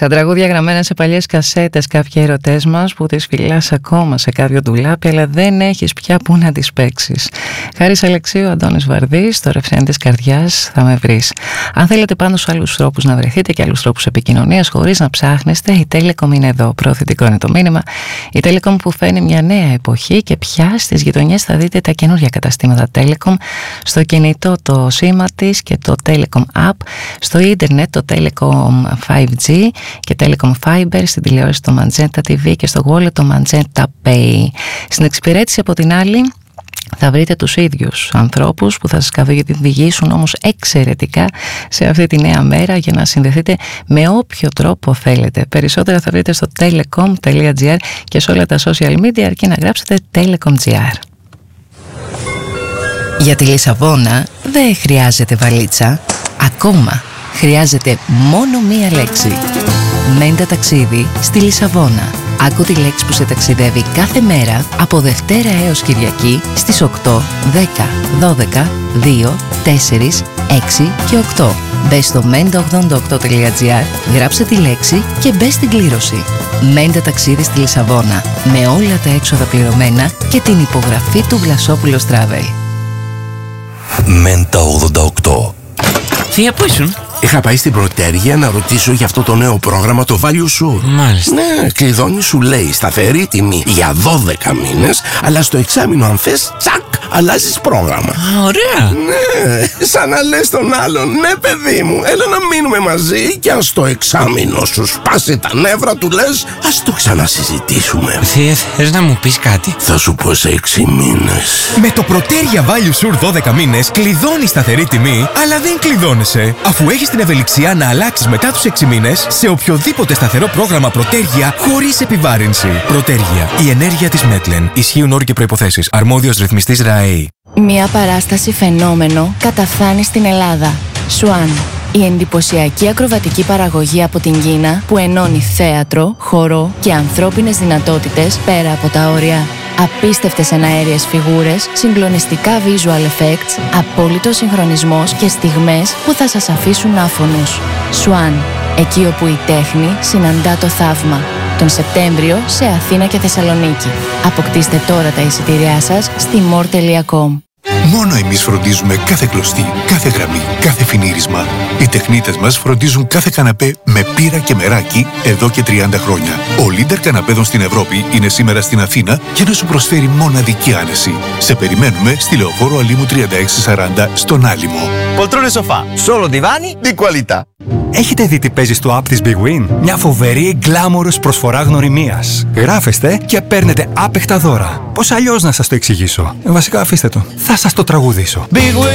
Σαν τραγούδια γραμμένα σε παλιές κασέτες, κάποιοι ερωτές μας που τις φυλάς ακόμα σε κάποιο ντουλάπι, αλλά δεν έχεις πια που να τις παίξεις. Χάρης Αλεξίου, Αντώνης Βαρδής, στο ρεφρέν της καρδιάς θα με βρεις. Αν θέλετε πάντως άλλους τρόπους να βρεθείτε και άλλους τρόπους επικοινωνίας χωρίς να ψάχνεστε, η Telecom είναι εδώ. Προωθητικό είναι το μήνυμα. Η Telecom που φέρνει μια νέα εποχή και πια στις γειτονιές θα δείτε τα καινούργια καταστήματα Telecom, στο κινητό το σήμα της και το Telecom App, στο ίντερνετ το Telecom 5G και Telecom Fiber, στην τηλεόραση το Magenta TV και στο wallet το Magenta Pay. Στην εξυπηρέτηση από την άλλη θα βρείτε τους ίδιους ανθρώπους που θα σας καθοδηγήσουν όμως εξαιρετικά σε αυτή τη νέα μέρα για να συνδεθείτε με όποιο τρόπο θέλετε. Περισσότερα θα βρείτε στο telecom.gr και σε όλα τα social media, αρκεί να γράψετε telecom.gr. Για τη Λισαβόνα δεν χρειάζεται βαλίτσα. Ακόμα χρειάζεται μόνο μία λέξη. Μέντα ταξίδι στη Λισαβόνα. Άκου τη λέξη που σε ταξιδεύει κάθε μέρα από Δευτέρα έως Κυριακή στις 8, 10, 12, 2, 4, 6 και 8. Μπες στο menda88.gr, γράψε τη λέξη και μπες στην κλήρωση. Μέντα ταξίδι στη Λισαβόνα, με όλα τα έξοδα πληρωμένα και την υπογραφή του Βλασόπουλος Travel. Μέντα 88. Θεία, πού ήσουν? Είχα πάει στην Πρωτέργεια να ρωτήσω για αυτό το νέο πρόγραμμα, το Value Sur. Μάλιστα. Ναι, κλειδώνει, σου λέει σταθερή τιμή για 12 μήνες, αλλά στο εξάμηνο αν θες, τσακ, αλλάζεις πρόγραμμα. Α, ωραία. Ναι, σαν να λες τον άλλον, ναι παιδί μου, έλα να μείνουμε μαζί και αν στο εξάμηνο σου σπάσει τα νεύρα του λες, ας το ξανασυζητήσουμε. Θεία, θες να μου πεις κάτι? Θα σου πω σε 6 μήνες. Με το Πρωτέργεια Value Sur 12 μήνες κλειδώνεις σταθερή τιμή, αλλά δεν κλειδώνεσαι, αφού έχεις την ευελιξία να αλλάξεις μετά τους 6 μήνες σε οποιοδήποτε σταθερό πρόγραμμα Πρωτέργεια χωρίς επιβάρυνση. Πρωτέργεια. Η ενέργεια της Μέτλεν. Ισχύουν όροι και προϋποθέσεις. Αρμόδιος ρυθμιστής ΡΑΕΗ. Μια παράσταση φαινόμενο καταφθάνει στην Ελλάδα. Σουάν. Η εντυπωσιακή ακροβατική παραγωγή από την Κίνα που ενώνει θέατρο, χορό και ανθρώπινες δυνατότητες πέρα από τα όρια. Απίστευτες εναέριες φιγούρες, συγκλονιστικά visual effects, απόλυτος συγχρονισμός και στιγμές που θα σας αφήσουν άφωνους. Σουάν. Εκεί όπου η τέχνη συναντά το θαύμα. Τον Σεπτέμβριο σε Αθήνα και Θεσσαλονίκη. Αποκτήστε τώρα τα εισιτήριά σας στη more.com. Μόνο εμείς φροντίζουμε κάθε κλωστή, κάθε γραμμή, κάθε φινίρισμα. Οι τεχνίτες μας φροντίζουν κάθε καναπέ με πύρα και μεράκι εδώ και 30 χρόνια. Ο Leader καναπέδων στην Ευρώπη είναι σήμερα στην Αθήνα για να σου προσφέρει μοναδική άνεση. Σε περιμένουμε στη Λεωφόρο Αλήμου 3640 στον Άλυμο. Poltrone sofà, solo divani di qualità. Έχετε δει τι παίζει στο app της Big Win? Μια φοβερή γκλάμορος προσφορά γνωριμίας. Γράφεστε και παίρνετε άπεχτα δώρα. Πώς αλλιώς να σας το εξηγήσω? Βασικά αφήστε το. Θα σας το τραγουδήσω.